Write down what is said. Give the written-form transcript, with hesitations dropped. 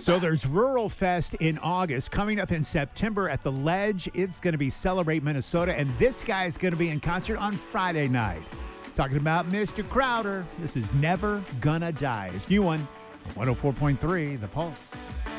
So there's Rural Fest in August. Coming up in September at the Ledge, it's going to be Celebrate Minnesota. And this guy's going to be in concert on Friday night. Talking about Mr. Crowder. This is Never Gonna Die. His new one, 104.3, The Pulse.